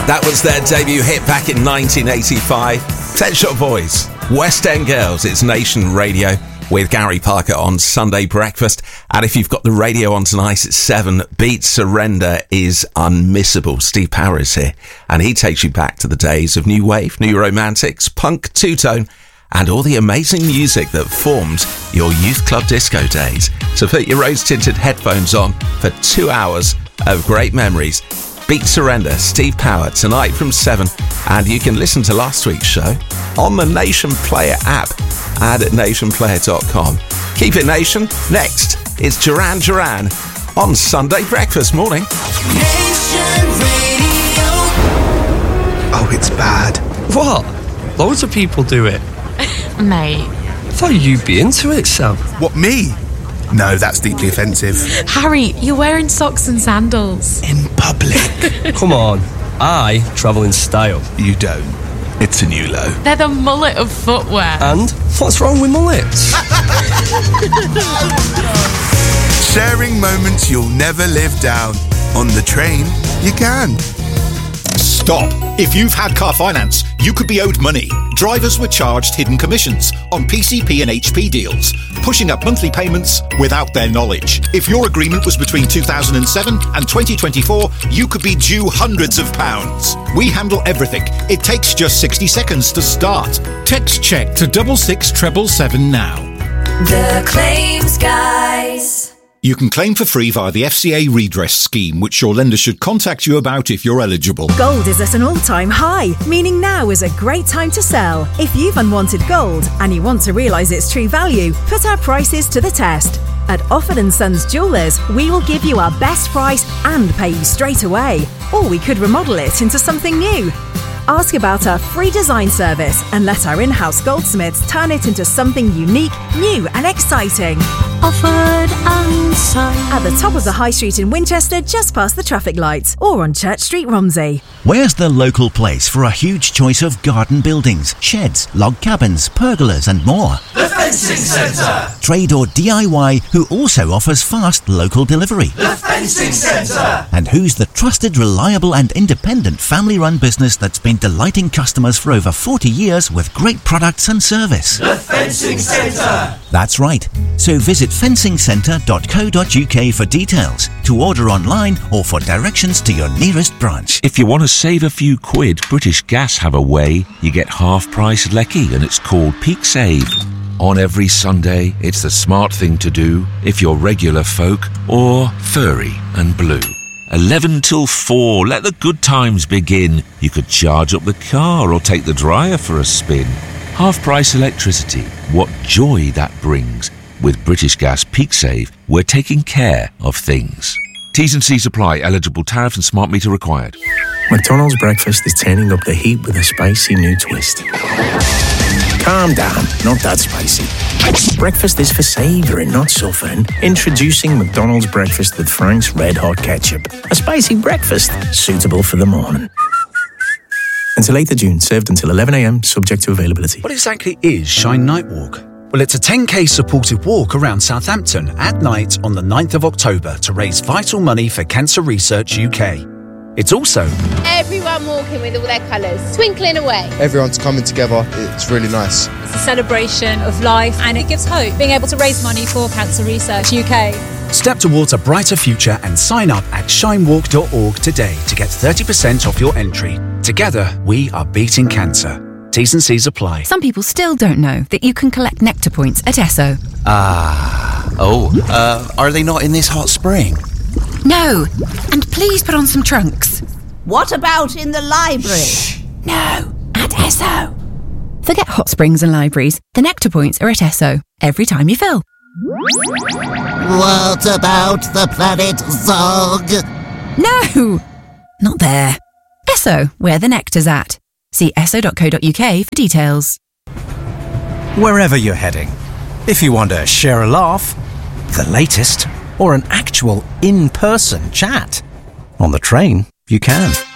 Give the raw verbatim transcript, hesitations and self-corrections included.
That was their debut hit back in nineteen eighty-five. Pet Shop Boys, West End Girls. It's Nation Radio with Gary Parker on Sunday Breakfast. And if you've got the radio on tonight at seven, Beat Surrender is unmissable. Steve Power is here, and he takes you back to the days of New Wave, New Romantics, punk, two-tone, and all the amazing music that formed your youth club disco days. So put your rose-tinted headphones on for two hours of great memories. Beat Surrender, Steve Power, tonight from seven. And you can listen to last week's show on the Nation Player app and at nation player dot com. Keep it, Nation. Next, it's Duran Duran on Sunday Breakfast Morning. Nation Radio. Oh, it's bad. What? Loads of people do it. Mate. I thought you'd be into it, Sam. What, me? No, that's deeply offensive. Harry, you're wearing socks and sandals. In public. Come on. I travel in style. You don't. It's a new low. They're the mullet of footwear. And what's wrong with mullets? Sharing moments you'll never live down. On the train, you can. Stop. If you've had car finance, you could be owed money. Drivers were charged hidden commissions on P C P and H P deals, pushing up monthly payments without their knowledge. If your agreement was between two thousand seven and twenty twenty-four, you could be due hundreds of pounds. We handle everything. It takes just sixty seconds to start. Text check to double six treble seven now. The Claims Guys. You can claim for free via the F C A redress scheme, which your lender should contact you about if you're eligible. Gold is at an all-time high, meaning now is a great time to sell. If you've unwanted gold and you want to realise its true value, put our prices to the test. At Offord and Sons Jewellers, we will give you our best price and pay you straight away. Or we could remodel it into something new. Ask about our free design service and let our in-house goldsmiths turn it into something unique, new and exciting. Offord and Sons. At the top of the High Street in Winchester, just past the traffic lights, or on Church Street, Romsey. Where's the local place for a huge choice of garden buildings, sheds, log cabins, pergolas and more? The Fencing Centre. Trade or D I Y, who also offers fast local delivery. The Fencing Centre. And who's the trusted, reliable and independent family-run business that's been delighting customers for over forty years with great products and service. The Fencing Centre. That's right. So visit fencing centre dot co dot uk for details, to order online or for directions to your nearest branch. If you want to save a few quid, British Gas have a way. You get half-price lecky and it's called Peak Save. On every Sunday, it's the smart thing to do if you're regular folk or furry and blue. eleven till four, let the good times begin. You could charge up the car or take the dryer for a spin. Half-price electricity, what joy that brings. With British Gas Peak Save, we're taking care of things. T's and C's apply. Eligible tariff and smart meter required. McDonald's breakfast is turning up the heat with a spicy new twist. Calm down, not that spicy. Breakfast is for savouring, not suffering. Introducing McDonald's breakfast with Frank's Red Hot Ketchup. A spicy breakfast suitable for the morning. Until eighth of June, served until eleven a.m, subject to availability. What exactly is Shine Night Walk? Well, it's a ten k supported walk around Southampton at night on the ninth of October to raise vital money for Cancer Research U K. It's also everyone walking with all their colours, twinkling away. Everyone's coming together. It's really nice. It's a celebration of life and it gives hope, being able to raise money for Cancer Research U K. Step towards a brighter future and sign up at shine walk dot org today to get thirty percent off your entry. Together, we are beating cancer. T's and C's apply. Some people still don't know that you can collect Nectar points at Esso. Ah. Oh, uh, are they not in this hot spring? No. And please put on some trunks. What about in the library? Shh. No. At Esso. Forget hot springs and libraries. The Nectar points are at Esso every time you fill. What about the planet Zog? No. Not there. Esso, where the nectar's at. See esso dot co dot uk for details. Wherever you're heading, if you want to share a laugh, the latest, or an actual in-person chat, on the train, you can.